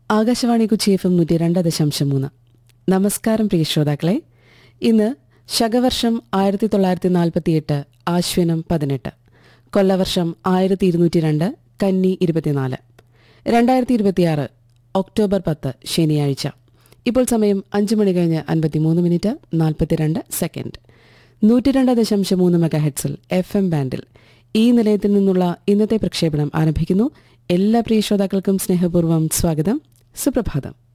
Akashvani Kochi FM 102.3. നമസ്കാരം പ്രിയ ശ്രോതാക്കളെ. ഇന്ന് ശകവർഷം 1948 ആശ്വിനം 18, കൊല്ലവർഷം 1202 കന്നി 24, 2026 ഒക്ടോബർ 10 ശനിയാഴ്ച. ഇപ്പോൾ സമയം 5:53 42 സെക്കൻഡ്. 102.3 മെഗാഹെർട്സിൽ FM ബാൻഡിൽ ഈ നിലയത്തിൽ നിന്നുള്ള ഇന്നത്തെ പ്രക്ഷേപണം ആരംഭിക്കുന്നു. എല്ലാ പ്രിയ ശ്രോതാക്കൾക്കും സ്നേഹപൂർവ്വം സ്വാഗതം. സുപ്രഭാതം.